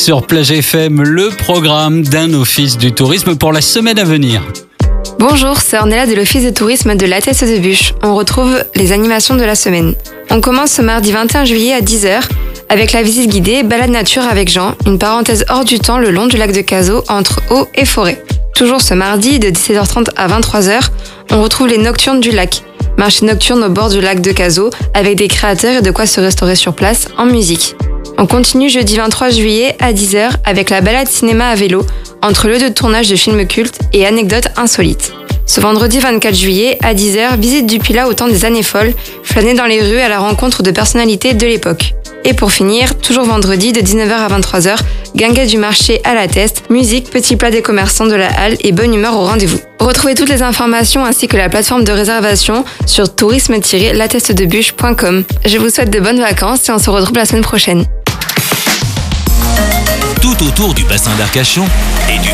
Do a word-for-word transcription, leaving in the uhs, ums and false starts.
sur Plage F M, le programme d'un office du tourisme pour la semaine à venir. Bonjour, c'est Ornella de l'Office de tourisme de La Teste de Buch. On retrouve les animations de la semaine. On commence ce mardi vingt et un juillet à dix heures avec la visite guidée Balade nature avec Jean, une parenthèse hors du temps le long du lac de Cazaux entre eau et forêt. Toujours ce mardi de dix-sept heures trente à vingt-trois heures, on retrouve les Nocturnes du lac. Marché nocturne au bord du lac de Cazaux avec des créateurs et de quoi se restaurer sur place en musique. On continue jeudi vingt-trois juillet à dix heures avec la balade cinéma à vélo entre lieux de tournage de films cultes et anecdotes insolites. Ce vendredi vingt-quatre juillet à dix heures, visite du Pilat au temps des années folles, flâner dans les rues à la rencontre de personnalités de l'époque. Et pour finir, toujours vendredi de dix-neuf heures à vingt-trois heures, guinguette du marché à la Teste, musique, petits plats des commerçants de la halle et bonne humeur au rendez-vous. Retrouvez toutes les informations ainsi que la plateforme de réservation sur tourisme tiret la teste de buch point com. Je vous souhaite de bonnes vacances et on se retrouve la semaine prochaine. Tout autour du bassin d'Arcachon et du